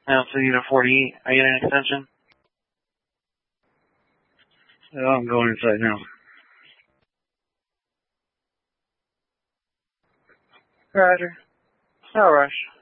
Now, so you need a 40. Are you getting an extension? Yeah, I'm going inside now. Roger. No rush.